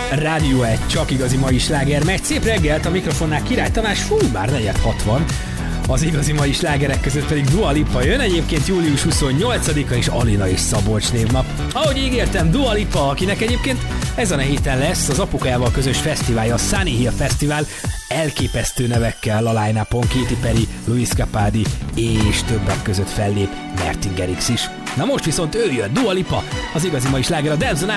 Rádió 1, csak igazi mai sláger megy. Szép reggelt, a mikrofonnál Király Tamás, már 4:60. Az igazi mai slágerek között pedig Dua Lipa jön, egyébként július 28-a és Alina és Szabolcs névnap. Ahogy ígértem, Dua Lipa, akinek egyébként ezen a héten lesz az apukájával közös fesztiválja, a Sunny Hill Fesztivál, elképesztő nevekkel a line-upon, Katy Perry, Luis Capaldi és többek között fellép Martin Garrix is. Na most viszont ő jön, Dua Lipa, az igazi mai sláger a Dance the